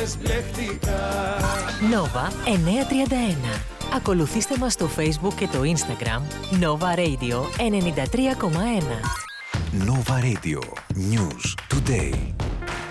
λες μπλεχτικά. Nova 931. Ακολουθήστε μας στο Facebook και το Instagram Nova Radio 93,1. Nova Radio. News Today.